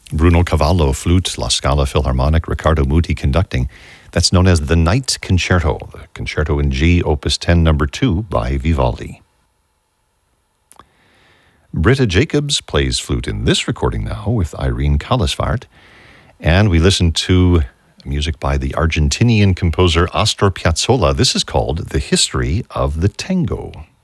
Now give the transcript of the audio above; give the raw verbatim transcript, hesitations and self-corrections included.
Bruno Cavallo, flute, La Scala Philharmonic, Riccardo Muti conducting. That's known as the Night Concerto, the Concerto in G, Opus ten, number two, by Vivaldi. Britta Jacobs plays flute in this recording now with Irene Kallisvaart. And we listen to music by the Argentinian composer Astor Piazzolla. This is called The History of the Tango.